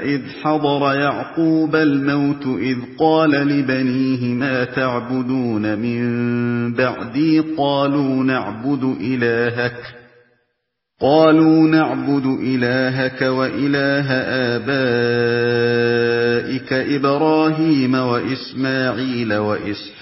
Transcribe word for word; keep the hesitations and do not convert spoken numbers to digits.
وإذ حضر يعقوب الموت إذ قال لبنيه ما تعبدون من بعدي قالوا نعبد إلهك قالوا نعبد إلهك وإله آبائك إبراهيم وإسماعيل وإسحاق